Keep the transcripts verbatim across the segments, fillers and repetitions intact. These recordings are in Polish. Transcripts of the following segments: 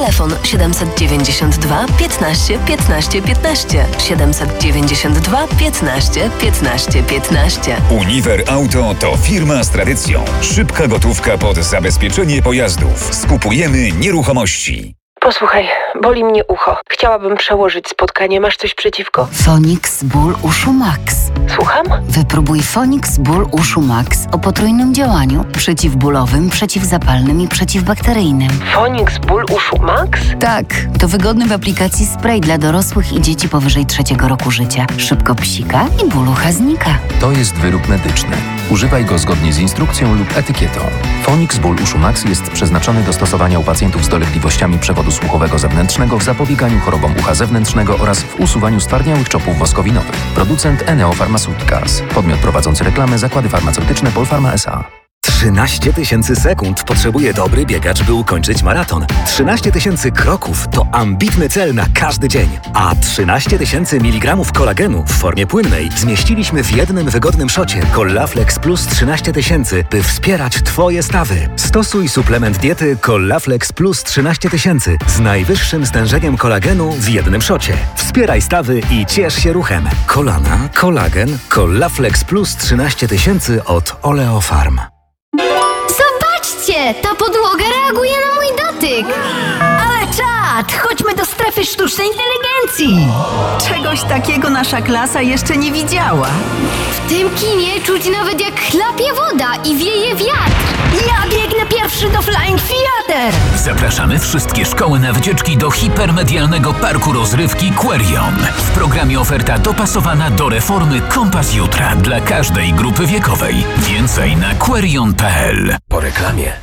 Telefon siedemset dziewięćdziesiąt dwa piętnaście piętnaście piętnaście. siedemset dziewięćdziesiąt dwa piętnaście piętnaście piętnaście. Uniwer Auto to firma z tradycją. Szybka gotówka pod zabezpieczenie pojazdów. Skupujemy nieruchomości. Posłuchaj, boli mnie ucho. Chciałabym przełożyć spotkanie. Masz coś przeciwko? Fonix Ból Uszu Max. Słucham? Wypróbuj Fonix Ból Uszu Max o potrójnym działaniu przeciwbólowym, przeciwzapalnym i przeciwbakteryjnym. Fonix Ból Uszu Max? Tak, to wygodny w aplikacji spray dla dorosłych i dzieci powyżej trzeciego roku życia. Szybko psika i ból ucha znika. To jest wyrób medyczny. Używaj go zgodnie z instrukcją lub etykietą. Fonix Ból Uszu Max jest przeznaczony do stosowania u pacjentów z dolegliwościami przewodu słuchowego zewnętrznego w zapobieganiu chorobom ucha zewnętrznego oraz w usuwaniu stwardniałych czopów woskowinowych. Producent Eneo Pharmaceuticals. Podmiot prowadzący reklamę Zakłady Farmaceutyczne Polpharma S A. trzynaście tysięcy sekund potrzebuje dobry biegacz, by ukończyć maraton. trzynaście tysięcy kroków to ambitny cel na każdy dzień. A trzynaście tysięcy miligramów kolagenu w formie płynnej zmieściliśmy w jednym wygodnym szocie Collaflex Plus trzynaście tysięcy, by wspierać Twoje stawy. Stosuj suplement diety Collaflex Plus trzynaście tysięcy z najwyższym stężeniem kolagenu w jednym szocie. Wspieraj stawy i ciesz się ruchem. Kolana, kolagen, Collaflex Plus trzynaście tysięcy od Oleofarm. Zobaczcie! Ta podłoga reaguje na mój dotyk! Ale czad! Chodźmy do strefy sztucznej inteligencji! Czegoś takiego nasza klasa jeszcze nie widziała. W tym kinie czuć nawet jak chlapie woda i wieje wiatr! Ja biegnę pierwszy do Flying Theater! Zapraszamy wszystkie szkoły na wycieczki do hipermedialnego parku rozrywki Querion. W programie oferta dopasowana do reformy Kompas Jutra dla każdej grupy wiekowej. Więcej na querion kropka p l. Po reklamie.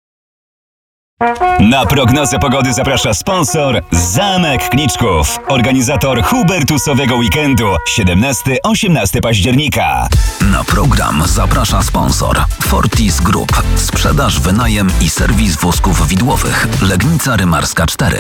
Na prognozę pogody zaprasza sponsor Zamek Kniczków, organizator Hubertusowego Weekendu siedemnastego do osiemnastego października. Na program zaprasza sponsor Fortis Group. Sprzedaż, wynajem i serwis wózków widłowych. Legnica Rymarska cztery.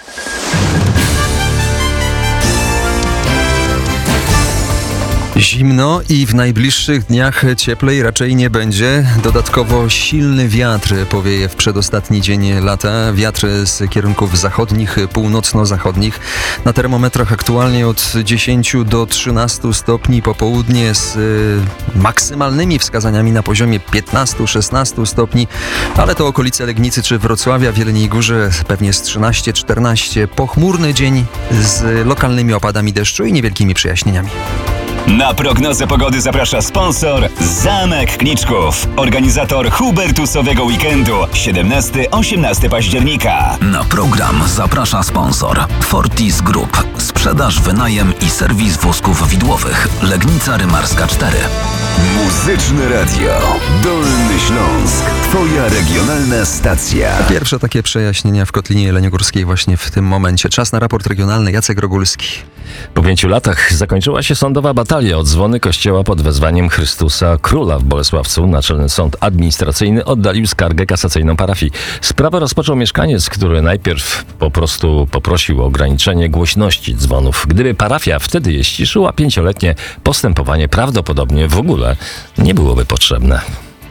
Zimno i w najbliższych dniach cieplej raczej nie będzie. Dodatkowo silny wiatr powieje w przedostatni dzień lata. Wiatr z kierunków zachodnich, północno-zachodnich. Na termometrach aktualnie od dziesięciu do trzynastu stopni, popołudnie z y, maksymalnymi wskazaniami na poziomie piętnastu do szesnastu stopni, ale to okolice Legnicy czy Wrocławia, w Jeleniej Górze pewnie z trzynastu do czternastu. Pochmurny dzień z lokalnymi opadami deszczu i niewielkimi przejaśnieniami. Na prognozę pogody zaprasza sponsor Zamek Kniczków, organizator Hubertusowego Weekendu siedemnastego do osiemnastego października. Na program zaprasza sponsor Fortis Group. Sprzedaż, wynajem i serwis wózków widłowych. Legnica Rymarska cztery. Muzyczne Radio Dolny Śląsk. Twoja regionalna stacja. Pierwsze takie przejaśnienia w Kotlinie Jeleniogórskiej właśnie w tym momencie. Czas na raport regionalny. Jacek Rogulski. Po pięciu latach zakończyła się sądowa batalia o dzwony kościoła pod wezwaniem Chrystusa Króla w Bolesławcu. Naczelny Sąd Administracyjny oddalił skargę kasacyjną parafii. Sprawę rozpoczął mieszkaniec, który najpierw po prostu poprosił o ograniczenie głośności dzwonów. Gdyby parafia wtedy je ściszyła, pięcioletnie postępowanie prawdopodobnie w ogóle nie byłoby potrzebne.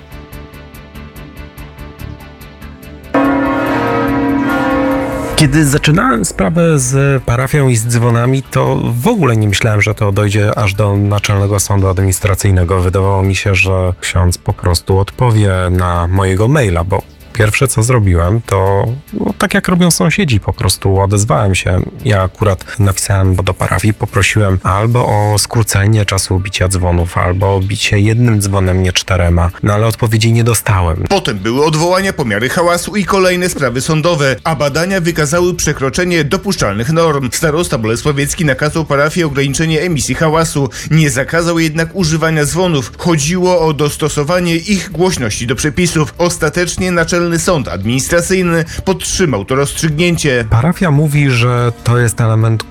Kiedy zaczynałem sprawę z parafią i z dzwonami, to w ogóle nie myślałem, że to dojdzie aż do Naczelnego Sądu Administracyjnego. Wydawało mi się, że ksiądz po prostu odpowie na mojego maila, bo pierwsze co zrobiłem, to no, tak jak robią sąsiedzi, po prostu odezwałem się. Ja akurat napisałem do parafii, poprosiłem albo o skrócenie czasu bicia dzwonów, albo o bicie jednym dzwonem, nie czterema, no ale odpowiedzi nie dostałem. Potem były odwołania, pomiary hałasu i kolejne sprawy sądowe, a badania wykazały przekroczenie dopuszczalnych norm. Starosta bolesławiecki nakazał parafii ograniczenie emisji hałasu, nie zakazał jednak używania dzwonów. Chodziło o dostosowanie ich głośności do przepisów. Ostatecznie Naczelny Sąd Administracyjny podtrzymał to rozstrzygnięcie. Parafia mówi, że to jest element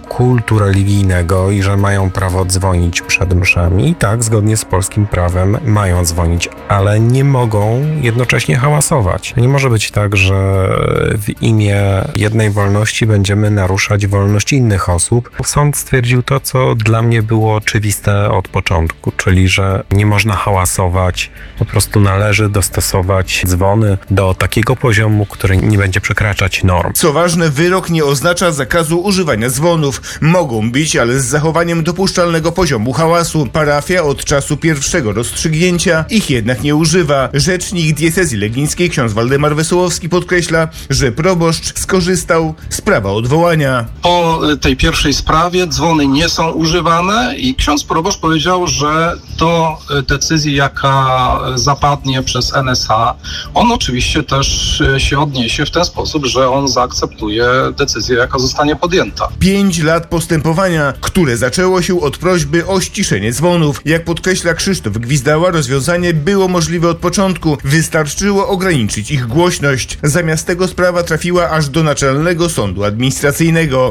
kultu religijnego i że mają prawo dzwonić przed mszami. I tak, zgodnie z polskim prawem mają dzwonić, ale nie mogą jednocześnie hałasować. Nie może być tak, że w imię jednej wolności będziemy naruszać wolność innych osób. Sąd stwierdził to, co dla mnie było oczywiste od początku, czyli że nie można hałasować, po prostu należy dostosować dzwony do takiego poziomu, który nie będzie przekraczać norm. Co ważne, wyrok nie oznacza zakazu używania dzwonów. Mogą być, ale z zachowaniem dopuszczalnego poziomu hałasu. Parafia od czasu pierwszego rozstrzygnięcia ich jednak nie używa. Rzecznik diecezji legnickiej ksiądz Waldemar Wesołowski podkreśla, że proboszcz skorzystał z prawa odwołania. Po tej pierwszej sprawie dzwony nie są używane i ksiądz proboszcz powiedział, że do decyzji, jaka zapadnie przez N S A, on oczywiście też się odniesie w ten sposób, że on zaakceptuje decyzję, jaka zostanie podjęta. Pięć lat postępowania, które zaczęło się od prośby o ściszenie dzwonów. Jak podkreśla Krzysztof Gwizdała, rozwiązanie było możliwe od początku. Wystarczyło ograniczyć ich głośność. Zamiast tego sprawa trafiła aż do Naczelnego Sądu Administracyjnego.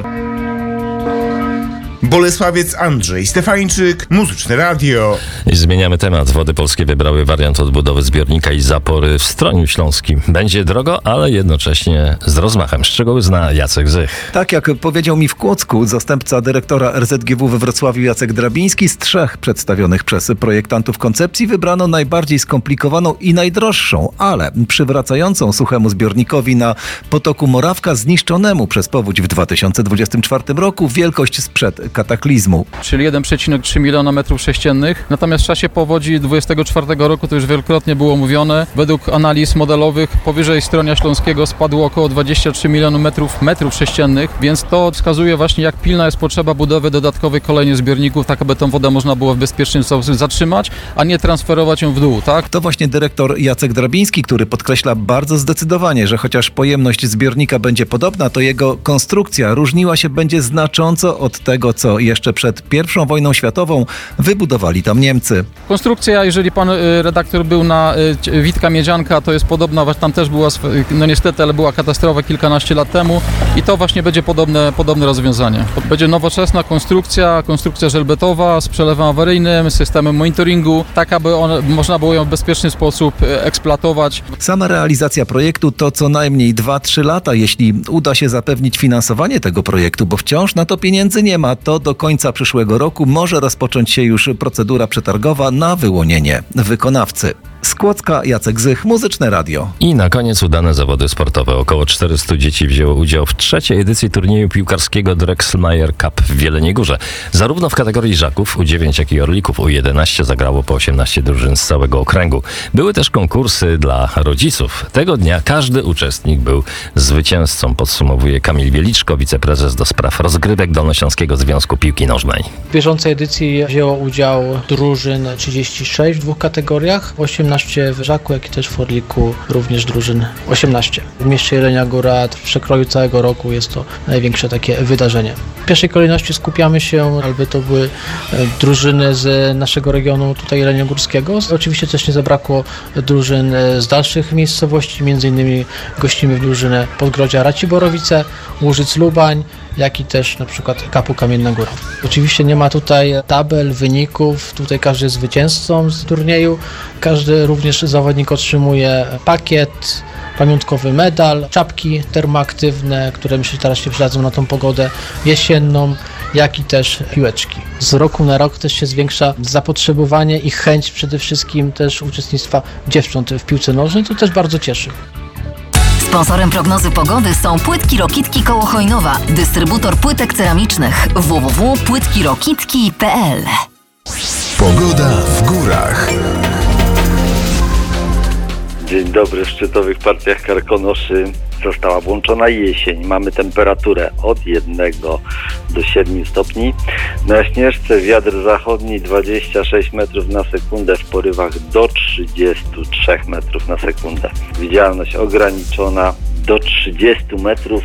Bolesławiec Andrzej Stefańczyk, Muzyczne Radio. I zmieniamy temat. Wody Polskie wybrały wariant odbudowy zbiornika i zapory w Stroniu Śląskim. Będzie drogo, ale jednocześnie z rozmachem. Szczegóły zna Jacek Zych. Tak jak powiedział mi w Kłodzku zastępca dyrektora R Z G W we Wrocławiu Jacek Drabiński, z trzech przedstawionych przez projektantów koncepcji wybrano najbardziej skomplikowaną i najdroższą, ale przywracającą suchemu zbiornikowi na potoku Morawka zniszczonemu przez powódź w dwa tysiące dwudziestym czwartym roku wielkość sprzed kataklizmu. Czyli jeden przecinek trzy miliona metrów sześciennych. Natomiast w czasie powodzi dwudziestego czwartego roku, to już wielokrotnie było mówione, według analiz modelowych powyżej Stronia Śląskiego spadło około dwadzieścia trzy miliony metrów, metrów sześciennych, więc to wskazuje właśnie, jak pilna jest potrzeba budowy dodatkowych kolejnych zbiorników, tak aby tą wodę można było w bezpieczny sposób zatrzymać, a nie transferować ją w dół, tak? To właśnie dyrektor Jacek Drabiński, który podkreśla bardzo zdecydowanie, że chociaż pojemność zbiornika będzie podobna, to jego konstrukcja różniła się będzie znacząco od tego, co jeszcze przed pierwszą wojną światową wybudowali tam Niemcy. Konstrukcja, jeżeli pan redaktor był na Witka Miedzianka, to jest podobna, tam też była, no niestety, ale była katastrofa kilkanaście lat temu i to właśnie będzie podobne, podobne rozwiązanie. Będzie nowoczesna konstrukcja, konstrukcja żelbetowa z przelewem awaryjnym, systemem monitoringu, tak aby on, można było ją w bezpieczny sposób eksploatować. Sama realizacja projektu to co najmniej dwa trzy lata, jeśli uda się zapewnić finansowanie tego projektu, bo wciąż na to pieniędzy nie ma, to do końca przyszłego roku może rozpocząć się już procedura przetargowa na wyłonienie wykonawcy. Z Kłodzka Jacek Zych, Muzyczne Radio. I na koniec udane zawody sportowe. Około czterystu dzieci wzięło udział w trzeciej edycji turnieju piłkarskiego Drexelmeier Cup w Jeleniej Górze. Zarówno w kategorii żaków U dziewięć, jak i orlików U jedenaście zagrało po osiemnaście drużyn z całego okręgu. Były też konkursy dla rodziców. Tego dnia każdy uczestnik był zwycięzcą, podsumowuje Kamil Wieliczko, wiceprezes do spraw rozgrywek Dolnośląskiego Związku Piłki Nożnej. W bieżącej edycji wzięło udział drużyn trzydzieści sześć w dwóch kategoriach, osiemnaście w żaku, jak i też w orliku również drużyn osiemnaście. W mieście Jelenia Góra w przekroju całego roku jest to największe takie wydarzenie. W pierwszej kolejności skupiamy się, aby to były drużyny z naszego regionu tutaj jeleniogórskiego. Oczywiście też nie zabrakło drużyn z dalszych miejscowości, między innymi gościmy drużynę Podgrodzia Raciborowice, Łużyc Lubań, jak i też na przykład Kapu Kamienna Góra. Oczywiście nie ma tutaj tabel, wyników, tutaj każdy jest zwycięzcą z turnieju, każdy również zawodnik otrzymuje pakiet, pamiątkowy medal, czapki termoaktywne, które myślę teraz się przydadzą na tą pogodę jesienną, jak i też piłeczki. Z roku na rok też się zwiększa zapotrzebowanie i chęć przede wszystkim też uczestnictwa dziewcząt w piłce nożnej, to też bardzo cieszy. Sponsorem prognozy pogody są Płytki Rokitki koło Chojnowa, dystrybutor płytek ceramicznych w w w kropka płytki rokitki kropka p l. Pogoda w górach. Dzień dobry. W szczytowych partiach Karkonoszy została włączona jesień. Mamy temperaturę od jednego do siedmiu stopni. Na Śnieżce wiatr zachodni dwadzieścia sześć metrów na sekundę, w porywach do trzydziestu trzech metrów na sekundę. Widzialność ograniczona do trzydziestu metrów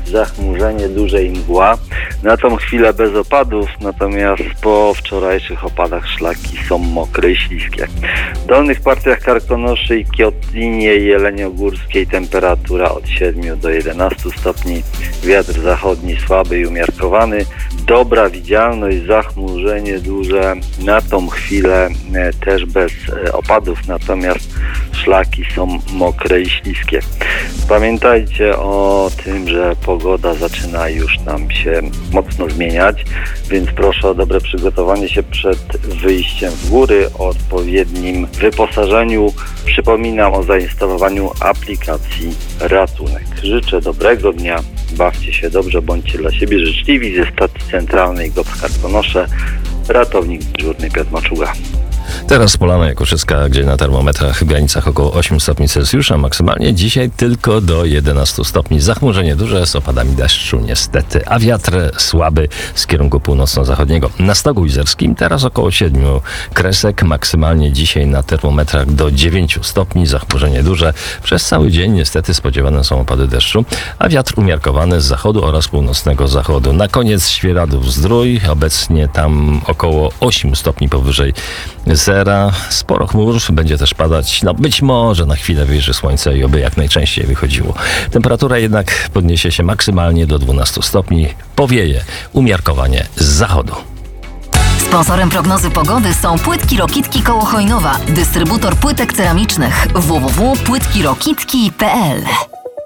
zachmurzenie duże i mgła. Na tą chwilę bez opadów, natomiast po wczorajszych opadach szlaki są mokre i śliskie. W dolnych partiach Karkonoszy i Kotlinie Jeleniogórskiej temperatura od siedmiu do jedenastu stopni. Wiatr zachodni słaby i umiarkowany. Dobra widzialność, zachmurzenie duże. Na tą chwilę e, też bez e, opadów, natomiast szlaki są mokre i śliskie. Pamiętajcie o tym, że pogoda zaczyna już nam się mocno zmieniać, więc proszę o dobre przygotowanie się przed wyjściem w góry, o odpowiednim wyposażeniu. Przypominam o zainstalowaniu aplikacji Ratunek. Życzę dobrego dnia, bawcie się dobrze, bądźcie dla siebie życzliwi. Ze stacji centralnej G O P S Karkonosze, ratownik dyżurny Piotr Maczuga. Teraz Polana Jakuszycka, gdzie na termometrach w granicach około osiem stopni Celsjusza, maksymalnie dzisiaj tylko do jedenastu stopni. Zachmurzenie duże z opadami deszczu niestety, a wiatr słaby z kierunku północno-zachodniego. Na Stogu Izerskim teraz około siedmiu kresek, maksymalnie dzisiaj na termometrach do dziewięciu stopni. Zachmurzenie duże. Przez cały dzień niestety spodziewane są opady deszczu, a wiatr umiarkowany z zachodu oraz północnego zachodu. Na koniec Świeradów-Zdrój, obecnie tam około ośmiu stopni powyżej zera, sporo chmur, będzie też padać, no być może na chwilę wyjrzy słońce i oby jak najczęściej wychodziło. Temperatura jednak podniesie się maksymalnie do dwunastu stopni, powieje umiarkowanie z zachodu. Sponsorem prognozy pogody są Płytki Rokitki koło Chojnowa, dystrybutor płytek ceramicznych w w w kropka płytki rokitki kropka p l.